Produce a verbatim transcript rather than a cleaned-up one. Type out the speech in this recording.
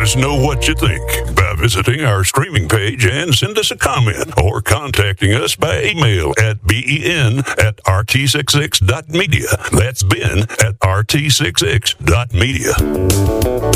us know what you think by visiting our streaming page and send us a comment or contacting us by email at ben at r t sixty-six dot media. That's Ben at r t sixty-six dot media.